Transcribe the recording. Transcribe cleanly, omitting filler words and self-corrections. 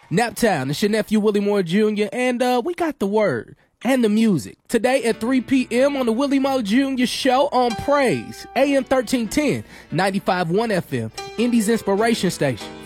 Naptown, it's your nephew Willie Moore Jr., and we got the word and the music. Today at 3 p.m. on the Willie Moore Jr. Show on Praise, AM 1310, 95.1 FM, Indy's Inspiration Station.